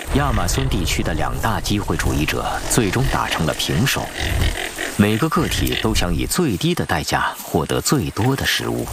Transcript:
亚马孙地区的两大机会主义者最终打成了平手，每个个体都想以最低的代价获得最多的食物。